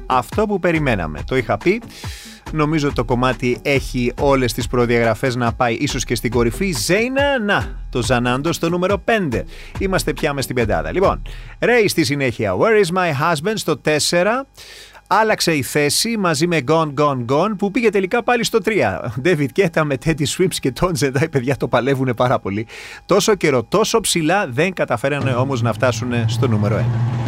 αυτό που περιμέναμε. Το είχα πει. Νομίζω το κομμάτι έχει όλες τις προδιαγραφές να πάει ίσως και στην κορυφή. Ζέινα, να, το Ζανάντο στο νούμερο 5. Είμαστε πια μες στην πεντάδα. Λοιπόν, Ray στη συνέχεια. Where is my husband στο 4. Άλλαξε η θέση μαζί με Gone Gone Gone που πήγε τελικά πάλι στο 3. David Guetta με Teddy Swims και Tom Zedai, οι παιδιά το παλεύουν πάρα πολύ. Τόσο καιρό, τόσο ψηλά δεν καταφέρανε όμως να φτάσουν στο νούμερο 1.